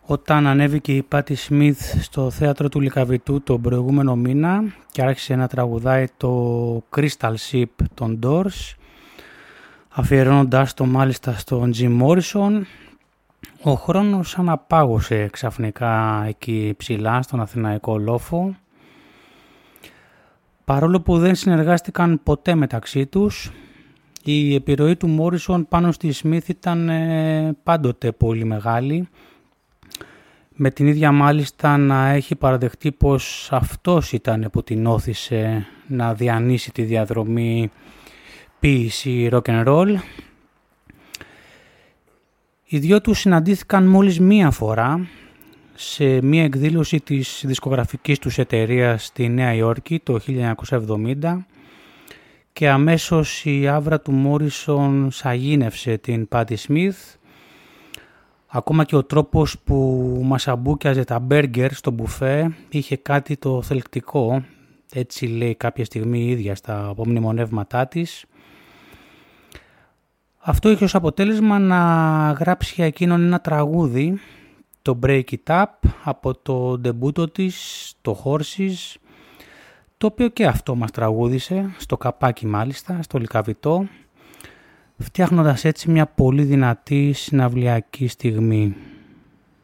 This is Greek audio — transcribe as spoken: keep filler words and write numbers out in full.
Όταν ανέβηκε η Πάτι Σμιθ στο θέατρο του Λυκαβητού τον προηγούμενο μήνα και άρχισε να τραγουδάει το Crystal Ship των Doors, αφιερώνοντας το μάλιστα στον Jim Morrison, ο χρόνος αναπάγωσε ξαφνικά εκεί ψηλά στον αθηναϊκό λόφο. Παρόλο που δεν συνεργάστηκαν ποτέ μεταξύ τους, η επιρροή του Morrison πάνω στη Smith ήταν ε, πάντοτε πολύ μεγάλη, με την ίδια μάλιστα να έχει παραδεχτεί πως αυτός ήταν που την όθησε να διανύσει τη διαδρομή ποίηση rock and roll. Οι δυο τους συναντήθηκαν μόλις μία φορά σε μία εκδήλωση της δισκογραφικής τους εταιρείας στη Νέα Υόρκη το χίλια εννιακόσια εβδομήντα και αμέσως η άβρα του Μόρισον σαγίνευσε την Πάτι Σμιθ. Ακόμα και ο τρόπος που μασαμπούκιαζε τα μπέργκερ στο μπουφέ είχε κάτι το θελκτικό, έτσι λέει κάποια στιγμή η ίδια στα απομνημονεύματά της. Αυτό είχε ως αποτέλεσμα να γράψει για εκείνον ένα τραγούδι, το Break It Up, από το ντεμπούτο της, το Horses, το οποίο και αυτό μας τραγούδισε, στο καπάκι μάλιστα, στο Λυκαβητό, φτιάχνοντας έτσι μια πολύ δυνατή συναυλιακή στιγμή.